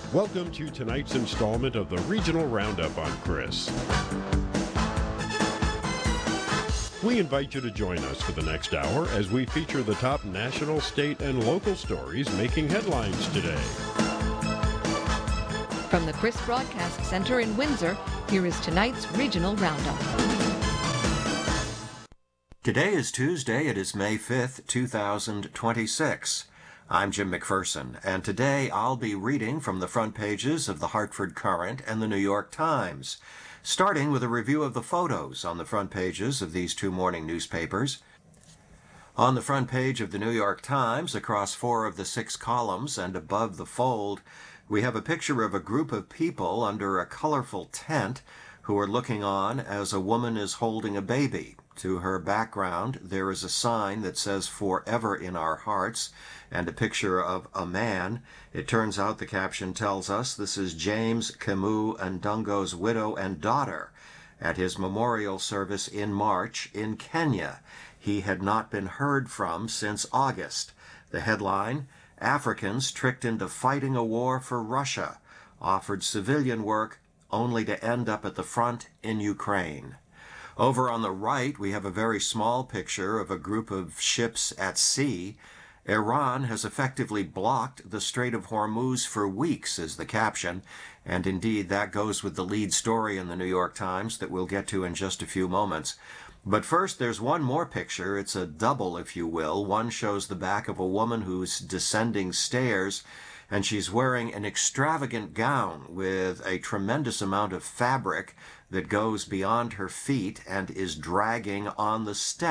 Welcome to tonight's installment of the Regional Roundup on Chris. We invite you to join us for the next hour as we feature the top national, state, and local stories making headlines today. From the Chris Broadcast Center in Windsor, here is tonight's Regional Roundup. Today is Tuesday. It is May 5th, 2026. I'm Jim McPherson, and today I'll be reading from the front pages of the Hartford Courant and the New York Times, starting with a review of the photos on the front pages of these two morning newspapers. On the front page of the New York Times, across 4 of the 6 columns and above the fold, we have a picture of a group of people under a colorful tent who are looking on as a woman is holding a baby. To her background, there is a sign that says "Forever in Our Hearts" and a picture of a man. It turns out the caption tells us this is James Kemu Ndungo's widow and daughter at his memorial service in March in Kenya. He had not been heard from since August. The headline, "Africans tricked into fighting a war for Russia, offered civilian work only to end up at the front in Ukraine." Over on the right, we have a very small picture of a group of ships at sea. Iran has effectively blocked the Strait of Hormuz for weeks, is the caption, and indeed that goes with the lead story in the New York Times that we'll get to in just a few moments. But first, there's one more picture. It's a double, if you will. One shows the back of a woman who's descending stairs, and she's wearing an extravagant gown with a tremendous amount of fabric that goes beyond her feet and is dragging on the steps.